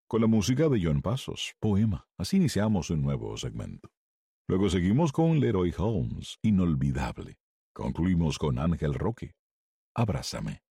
con la música de John Passos, Poema. Así iniciamos un nuevo segmento. Luego seguimos con Leroy Holmes, Inolvidable. Concluimos con Ángel Roque, Abrázame.